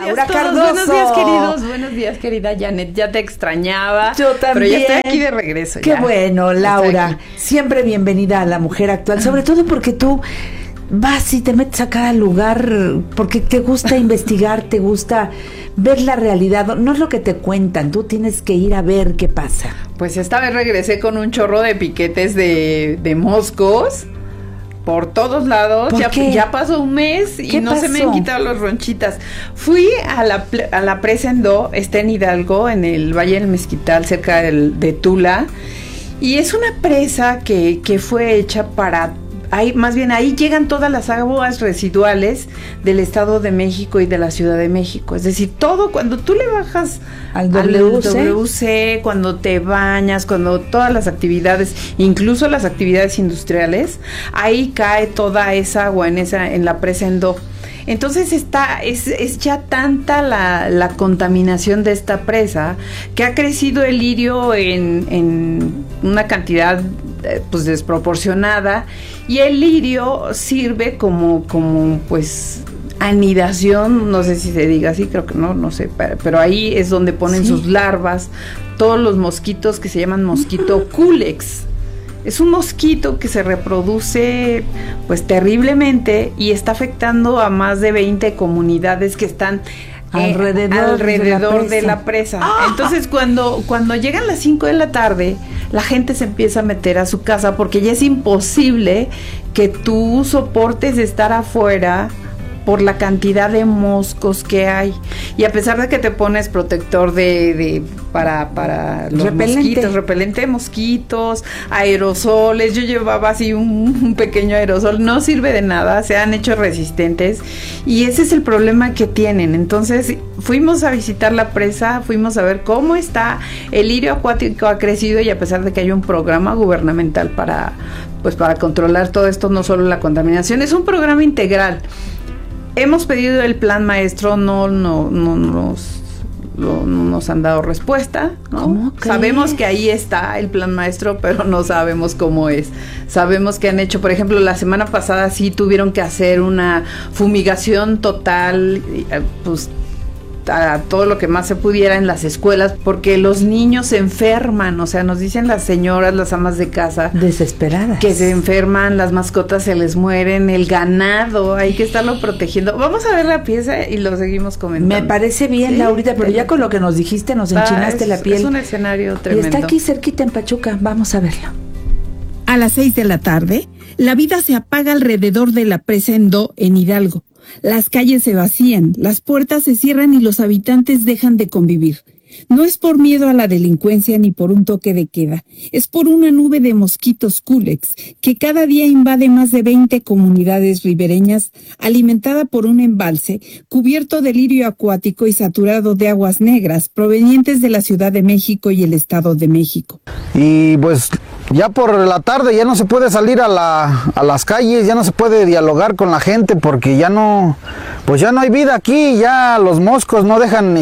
Laura Cardoso. Buenos días, queridos. Buenos días, querida Janet. Ya te extrañaba. Yo también. Pero ya estoy aquí de regreso. Qué bueno, Laura. Siempre bienvenida a La Mujer Actual. Sobre todo porque tú vas y te metes a cada lugar porque te gusta investigar, te gusta ver la realidad. No es lo que te cuentan. Tú tienes que ir a ver qué pasa. Pues esta vez regresé con un chorro de piquetes de moscos. Por todos lados, ya pasó un mes y no se me han quitado los ronchitas. Fui a la presa Endó, está en Hidalgo, en el Valle del Mezquital, cerca de Tula, y es una presa que fue hecha para... Ahí llegan todas las aguas residuales del Estado de México y de la Ciudad de México. Es decir, todo, cuando tú le bajas al WC, cuando te bañas, cuando todas las actividades, incluso las actividades industriales, ahí cae toda esa agua en la presa Endó. Entonces es ya tanta la contaminación de esta presa que ha crecido el lirio en una cantidad pues desproporcionada, y el lirio sirve como pues anidación, no sé si se diga así, creo que no sé, pero ahí es donde ponen sus larvas todos los mosquitos que se llaman mosquito culex. Es un mosquito que se reproduce pues terriblemente y está afectando a más de 20 comunidades que están alrededor de la presa. Entonces cuando llegan las 5 de la tarde, la gente se empieza a meter a su casa porque ya es imposible que tú soportes estar afuera por la cantidad de moscos que hay. Y a pesar de que te pones protector para los mosquitos, repelente de mosquitos, aerosoles, yo llevaba así un pequeño aerosol, no sirve de nada, se han hecho resistentes y ese es el problema que tienen. Entonces fuimos a visitar la presa, fuimos a ver cómo está, el lirio acuático ha crecido, y a pesar de que hay un programa gubernamental para controlar todo esto, no solo la contaminación, es un programa integral. Hemos pedido el plan maestro, no nos han dado respuesta, ¿no? Sabemos que ahí está el plan maestro, pero no sabemos cómo es. Sabemos que han hecho, por ejemplo, la semana pasada sí tuvieron que hacer una fumigación total, pues a todo lo que más se pudiera en las escuelas, porque los niños se enferman, o sea, nos dicen las señoras, las amas de casa, desesperadas, que se enferman, las mascotas se les mueren, el ganado, hay que estarlo protegiendo. Vamos a ver la pieza y lo seguimos comentando. Me parece bien, Laurita, pero ya con lo que nos dijiste nos enchinaste la piel. Es un escenario tremendo. Y está aquí cerquita en Pachuca, vamos a verlo. A las 6 de la tarde, la vida se apaga alrededor de la presa Endó en Hidalgo. Las calles se vacían, las puertas se cierran y los habitantes dejan de convivir. No es por miedo a la delincuencia ni por un toque de queda, es por una nube de mosquitos culex que cada día invade más de 20 comunidades ribereñas, alimentada por un embalse cubierto de lirio acuático y saturado de aguas negras provenientes de la Ciudad de México y el Estado de México. Y pues ya por la tarde ya no se puede salir a las calles, ya no se puede dialogar con la gente porque ya no hay vida aquí, ya los moscos no dejan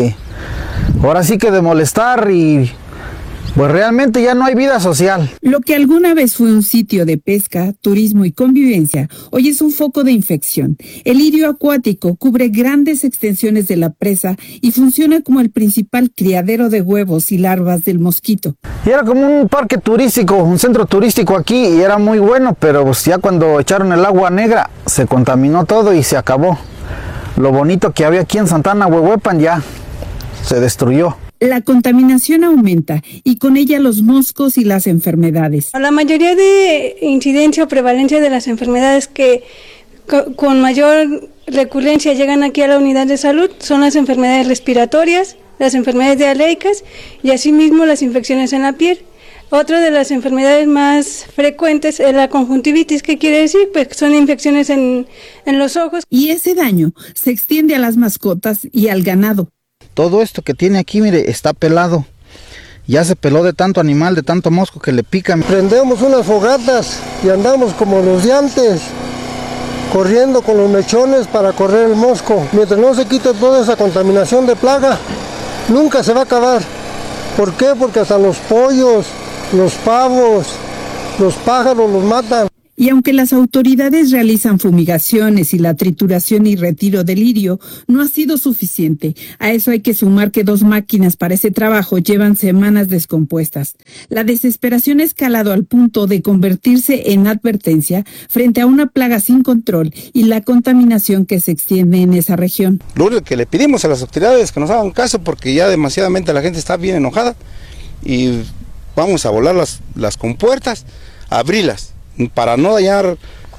ahora sí que de molestar y pues realmente ya no hay vida social. Lo que alguna vez fue un sitio de pesca, turismo y convivencia, hoy es un foco de infección. El lirio acuático cubre grandes extensiones de la presa y funciona como el principal criadero de huevos y larvas del mosquito. Y era como un parque turístico, un centro turístico aquí, y era muy bueno, pero pues ya cuando echaron el agua negra se contaminó todo y se acabó. Lo bonito que había aquí en Santana Huehuepan ya se destruyó. La contaminación aumenta y con ella los moscos y las enfermedades. La mayoría de incidencia o prevalencia de las enfermedades que con mayor recurrencia llegan aquí a la unidad de salud son las enfermedades respiratorias, las enfermedades diarreicas y asimismo las infecciones en la piel. Otra de las enfermedades más frecuentes es la conjuntivitis, que quiere decir pues son infecciones en los ojos. Y ese daño se extiende a las mascotas y al ganado. Todo esto que tiene aquí, mire, está pelado. Ya se peló de tanto animal, de tanto mosco que le pican. Prendemos unas fogatas y andamos como los de antes, corriendo con los mechones para correr el mosco. Mientras no se quite toda esa contaminación de plaga, nunca se va a acabar. ¿Por qué? Porque hasta los pollos, los pavos, los pájaros los matan. Y aunque las autoridades realizan fumigaciones y la trituración y retiro del lirio, no ha sido suficiente. A eso hay que sumar que 2 máquinas para ese trabajo llevan semanas descompuestas. La desesperación ha escalado al punto de convertirse en advertencia frente a una plaga sin control y la contaminación que se extiende en esa región. Lo único que le pedimos a las autoridades es que nos hagan caso, porque ya demasiadamente la gente está bien enojada y vamos a volar las compuertas, abrirlas, para no dañar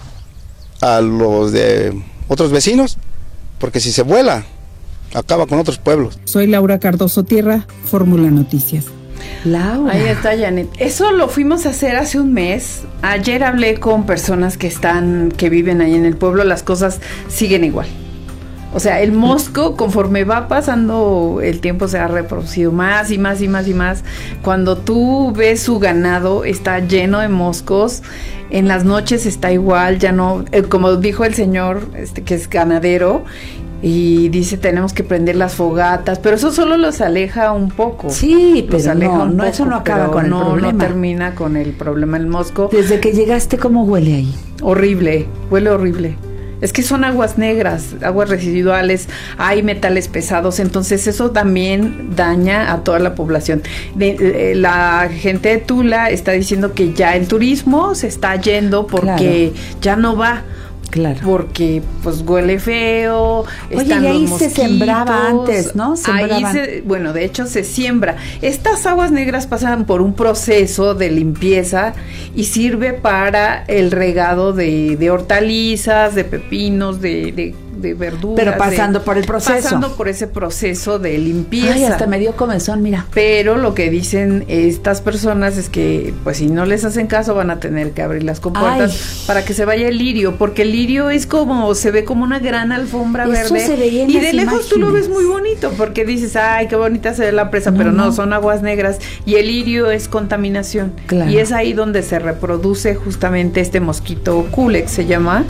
a los de otros vecinos, porque si se vuela, acaba con otros pueblos. Soy Laura Cardoso Tierra, Fórmula Noticias. Laura. Ahí está, Janet. Eso lo fuimos a hacer hace un mes. Ayer hablé con personas que viven ahí en el pueblo, las cosas siguen igual. O sea, el mosco, conforme va pasando el tiempo, se ha reproducido más y más y más y más. Cuando tú ves su ganado, está lleno de moscos. En las noches está igual, ya no, como dijo el señor, que es ganadero, y dice tenemos que prender las fogatas, pero eso solo los aleja un poco. Sí, pero no, eso no acaba con el problema. No termina con el problema el mosco. Desde que llegaste, ¿cómo huele ahí? Horrible, huele horrible. Es que son aguas negras, aguas residuales, hay metales pesados, entonces eso también daña a toda la población. La gente de Tula está diciendo que ya el turismo se está yendo porque ya no va. Claro. Porque pues huele feo. Oye, están y ahí los mosquitos. se sembraba antes, ¿no? Bueno, de hecho se siembra. Estas aguas negras pasan por un proceso de limpieza y sirve para el regado de hortalizas, de pepinos, de verduras. Pero pasando por el proceso. Pasando por ese proceso de limpieza. Ay, hasta me dio comezón, mira. Pero lo que dicen estas personas es que, pues si no les hacen caso, van a tener que abrir las compuertas para que se vaya el lirio, porque el lirio es como, se ve como una gran alfombra eso verde. Se veía en y de las lejos imágenes. tú lo ves muy bonito, porque dices, ay, qué bonita se ve la presa, pero no, son aguas negras. Y el lirio es contaminación. Claro. Y es ahí donde se reproduce justamente este mosquito Culex, se llama.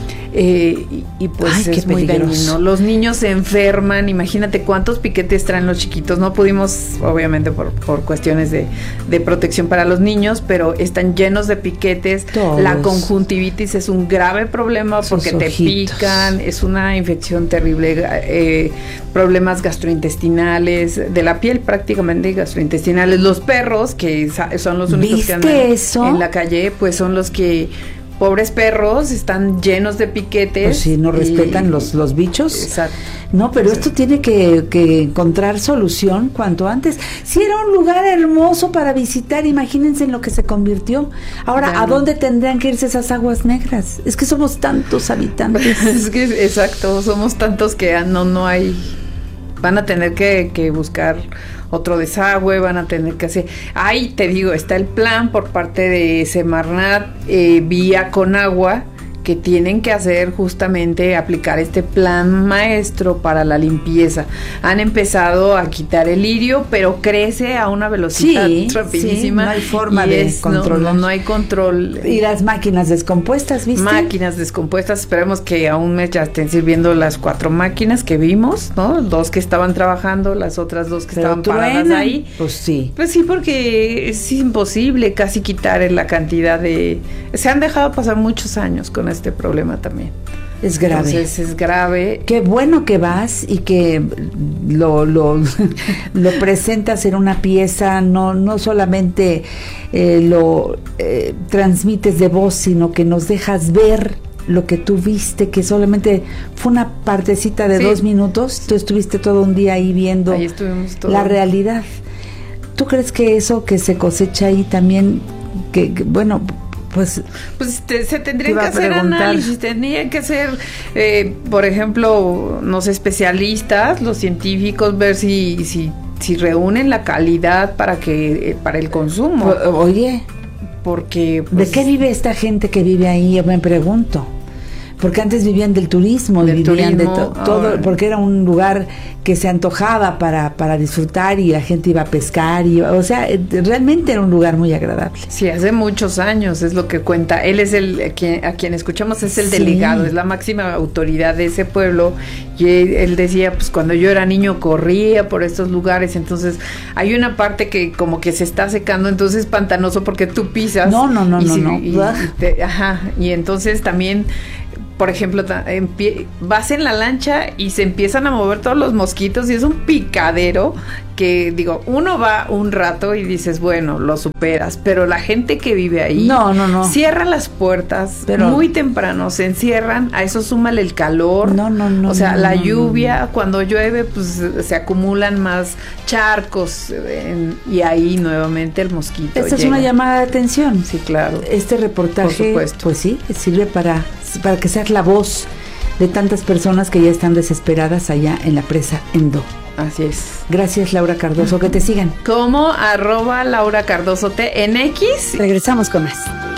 Y pues es muy dañino. Los niños se enferman. Imagínate cuántos piquetes traen los chiquitos. No pudimos, obviamente por cuestiones de protección para los niños, pero están llenos de piquetes. Todos. La conjuntivitis es un grave problema porque te pican, es una infección terrible. Problemas gastrointestinales de la piel, prácticamente gastrointestinales. Los perros, que son los únicos que andan en la calle, pues son los que, pobres perros, están llenos de piquetes. Pues si no respetan los bichos. Exacto. No, pero esto tiene que encontrar solución cuanto antes. Si era un lugar hermoso para visitar, imagínense en lo que se convirtió. Ahora, ¿a dónde tendrían que irse esas aguas negras? Es que somos tantos habitantes. Es que, exacto, somos tantos que no hay. Van a tener que buscar otro desagüe, van a tener que hacer. Ahí te digo, está el plan por parte de Semarnat vía Conagua, que tienen que hacer justamente aplicar este plan maestro para la limpieza. Han empezado a quitar el lirio, pero crece a una velocidad rapidísima. No hay forma de controlar. No hay control. Y las máquinas descompuestas, ¿viste? Máquinas descompuestas. Esperemos que a un mes ya estén sirviendo las 4 máquinas que vimos, ¿no? 2 que estaban trabajando, las otras 2 que estaban paradas ahí. Pues sí. Pues sí, porque es imposible casi quitar la cantidad de. Se han dejado pasar muchos años con este problema también. Es grave. Entonces es grave. Qué bueno que vas y que lo presentas en una pieza, no solamente lo transmites de voz, sino que nos dejas ver lo que tú viste, que solamente fue una partecita de 2 minutos. Tú estuviste todo un día ahí viendo ahí estuvimos todo. La realidad. ¿Tú crees que eso que se cosecha ahí también, que bueno, pues se tendrían que hacer análisis, tendrían que hacer, por ejemplo, no sé, especialistas, los científicos, ver si reúnen la calidad para el consumo. Oye, porque ¿de qué vive esta gente que vive ahí? Yo me pregunto. Porque antes vivían del turismo, vivían de todo, porque era un lugar que se antojaba para disfrutar y la gente iba a pescar, o sea, realmente era un lugar muy agradable. Sí, hace muchos años es lo que cuenta. Él es a quien escuchamos es el delegado, es la máxima autoridad de ese pueblo, y él decía, pues cuando yo era niño corría por estos lugares, entonces hay una parte que como que se está secando, entonces es pantanoso porque tú pisas. No. Y entonces también, por ejemplo, vas en la lancha y se empiezan a mover todos los mosquitos y es un picadero que, digo, uno va un rato y dices, bueno, lo superas, pero la gente que vive ahí cierra las puertas muy temprano, se encierran, a eso súmale el calor, o sea, la lluvia, cuando llueve, pues se acumulan más charcos y ahí nuevamente el mosquito Esta es una llamada de atención. Sí, claro. Este reportaje, por supuesto, pues sí, sirve para que seas la voz de tantas personas que ya están desesperadas allá en la presa Endo. Así es. Gracias, Laura Cardoso. Que te sigan. Como @Laura Cardoso TNX. Regresamos con más.